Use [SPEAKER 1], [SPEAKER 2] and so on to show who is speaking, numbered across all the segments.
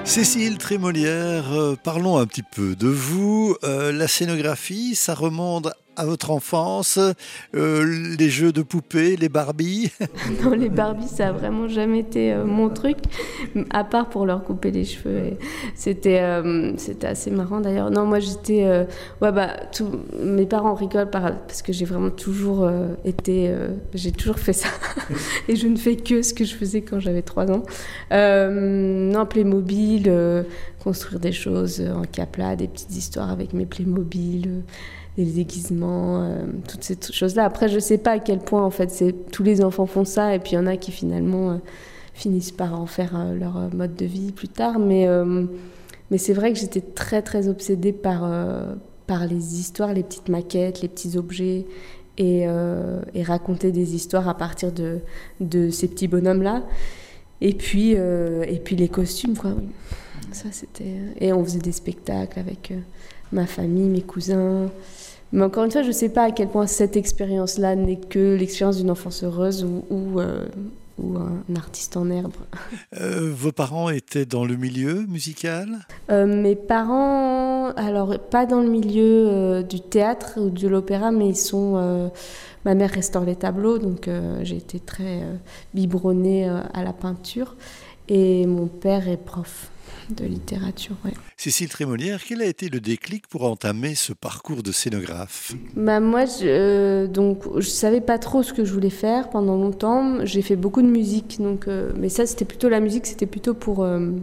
[SPEAKER 1] Cécile Trémolière, parlons un petit peu de vous. La scénographie, ça remonte à votre enfance, les jeux de poupées, les Barbies.
[SPEAKER 2] Non, les Barbies, ça a vraiment jamais été mon truc, à part pour leur couper les cheveux. Et c'était assez marrant d'ailleurs. Non, moi j'étais, mes parents rigolent parce que j'ai vraiment toujours j'ai toujours fait ça, et je ne fais que ce que je faisais quand j'avais 3 ans. Non, Playmobil, construire des choses en Capla, des petites histoires avec mes Playmobil. Les déguisements, toutes ces choses-là. Après, je sais pas à quel point, en fait, tous les enfants font ça, et puis il y en a qui, finalement, finissent par en faire leur mode de vie plus tard. Mais c'est vrai que j'étais très, très obsédée par les histoires, les petites maquettes, les petits objets, et raconter des histoires à partir de ces petits bonhommes-là. Et puis les costumes, quoi, oui. Ça, c'était... Et on faisait des spectacles avec ma famille, mes cousins. Mais encore une fois, je ne sais pas à quel point cette expérience-là n'est que l'expérience d'une enfance heureuse ou un artiste en herbe.
[SPEAKER 1] Vos parents étaient dans le milieu musical ?
[SPEAKER 2] Mes parents, alors pas dans le milieu du théâtre ou de l'opéra, mais ils sont... ma mère restaure les tableaux, donc j'ai été très biberonnée à la peinture. Et mon père est prof de littérature, ouais.
[SPEAKER 1] Cécile Trémolière, quel a été le déclic pour entamer ce parcours de scénographe ?
[SPEAKER 2] Moi, je savais pas trop ce que je voulais faire pendant longtemps. J'ai fait beaucoup de musique, mais ça, c'était plutôt la musique, c'était plutôt pour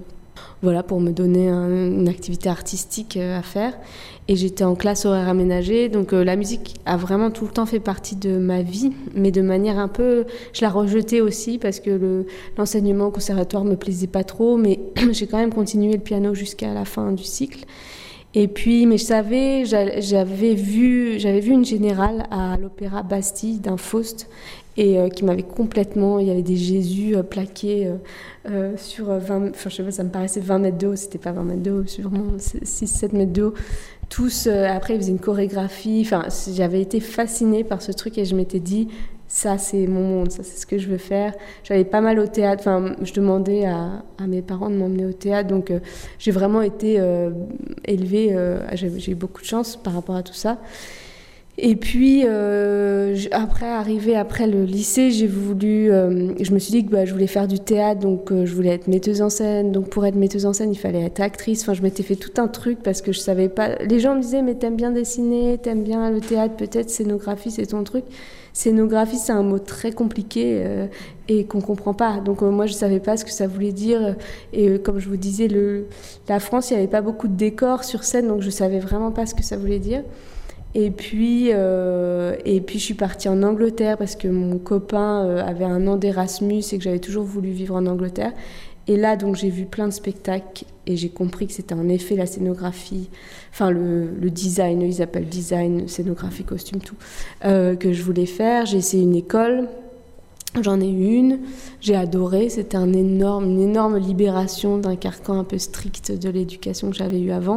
[SPEAKER 2] me donner une activité artistique à faire. Et j'étais en classe horaire aménagée, donc la musique a vraiment tout le temps fait partie de ma vie, mais de manière un peu... Je la rejetais aussi parce que l'enseignement au conservatoire me plaisait pas trop, mais j'ai quand même continué le piano jusqu'à la fin du cycle. Et puis, mais je savais, j'avais vu une générale à l'Opéra Bastille d'un Faust, et qui m'avait complètement... Il y avait des Jésus plaqués sur 20... Enfin, je sais pas, ça me paraissait 20 mètres de haut, c'était pas 20 mètres de haut, sûrement 6-7 mètres de haut. Tous, après, ils faisaient une chorégraphie. Enfin, j'avais été fascinée par ce truc, et je m'étais dit, ça, c'est mon monde, ça, c'est ce que je veux faire. J'allais pas mal au théâtre. Enfin, je demandais à mes parents de m'emmener au théâtre. Donc, j'ai vraiment été élevée. J'ai eu beaucoup de chance par rapport à tout ça. Et puis, après le lycée, je me suis dit que je voulais faire du théâtre, donc je voulais être metteuse en scène. Donc pour être metteuse en scène, il fallait être actrice. Enfin, je m'étais fait tout un truc parce que je savais pas. Les gens me disaient, mais t'aimes bien dessiner, t'aimes bien le théâtre, peut-être scénographie, c'est ton truc. Scénographie, c'est un mot très compliqué et qu'on comprend pas. Donc moi, je savais pas ce que ça voulait dire. Et comme je vous disais, la France, il y avait pas beaucoup de décors sur scène, donc je savais vraiment pas ce que ça voulait dire. Et puis je suis partie en Angleterre parce que mon copain avait un an d'Erasmus et que j'avais toujours voulu vivre en Angleterre. Et là, donc, j'ai vu plein de spectacles et j'ai compris que c'était en effet la scénographie, enfin le design, ils appellent design, scénographie, costume, tout, que je voulais faire. J'ai essayé une école, j'en ai eu une, j'ai adoré. C'était une énorme libération d'un carcan un peu strict de l'éducation que j'avais eu avant.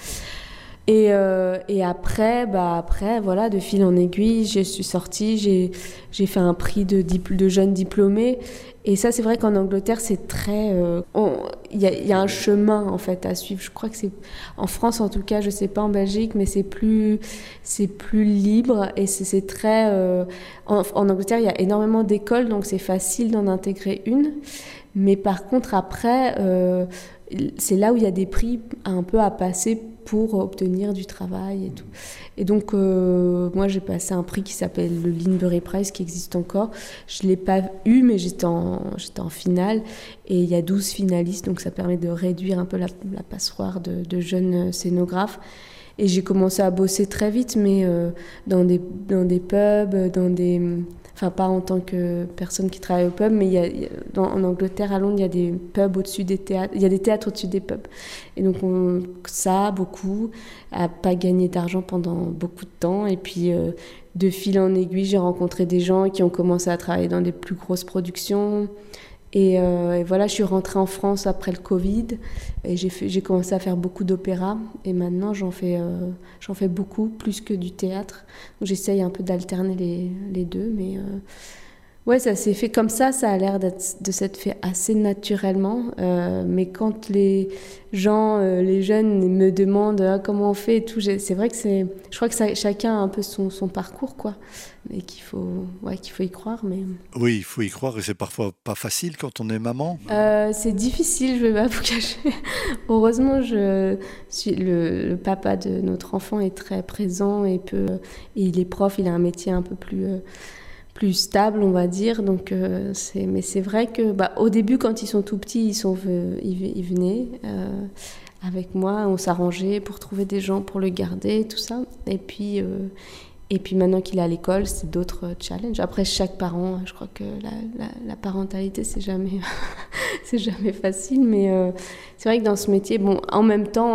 [SPEAKER 2] Et après, voilà, de fil en aiguille, je suis sortie, j'ai fait un prix de jeunes diplômés. Et ça, c'est vrai qu'en Angleterre, c'est très... Il y a un chemin, en fait, à suivre. Je crois que c'est... En France, en tout cas, je sais pas en Belgique, mais c'est plus libre. Et c'est très... En Angleterre, il y a énormément d'écoles, donc c'est facile d'en intégrer une. Mais par contre, après, c'est là où il y a des prix un peu à passer pour obtenir du travail et tout. Et donc, moi, j'ai passé un prix qui s'appelle le Lindbergh Prize, qui existe encore. Je ne l'ai pas eu, mais j'étais en finale. Et il y a 12 finalistes, donc ça permet de réduire un peu la passoire de jeunes scénographes. Et j'ai commencé à bosser très vite, mais dans des pubs, enfin pas en tant que personne qui travaille au pub, mais en Angleterre, à Londres, il y a des pubs au-dessus des théâtres, il y a des théâtres au-dessus des pubs. Et donc beaucoup, à pas gagner d'argent pendant beaucoup de temps. Et puis de fil en aiguille, j'ai rencontré des gens qui ont commencé à travailler dans des plus grosses productions. Et voilà, je suis rentrée en France après le Covid et j'ai commencé à faire beaucoup d'opéra. Et maintenant, j'en fais beaucoup, plus que du théâtre. Donc, j'essaye un peu d'alterner les deux, mais Ouais, ça s'est fait comme ça a l'air de s'être fait assez naturellement. Mais quand les gens, les jeunes me demandent comment on fait et tout, c'est vrai que je crois que chacun a un peu son parcours, quoi. Et qu'il faut y croire. Mais...
[SPEAKER 1] Oui, il faut y croire et c'est parfois pas facile quand on est maman.
[SPEAKER 2] C'est difficile, je vais pas vous cacher. Heureusement, le papa de notre enfant est très présent et il est prof, il a un métier un peu plus stable, on va dire. Donc, mais c'est vrai que au début, quand ils sont tout petits, ils venaient avec moi, on s'arrangeait pour trouver des gens pour le garder, tout ça. Et puis maintenant qu'il est à l'école, c'est d'autres challenges. Après, chaque parent, je crois que la parentalité, c'est jamais, c'est jamais facile. Mais c'est vrai que dans ce métier, en même temps,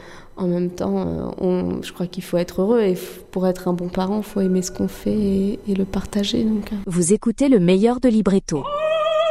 [SPEAKER 2] je crois qu'il faut être heureux. Et pour être un bon parent, il faut aimer ce qu'on fait et le partager. Donc.
[SPEAKER 3] Vous écoutez le meilleur de Libretto.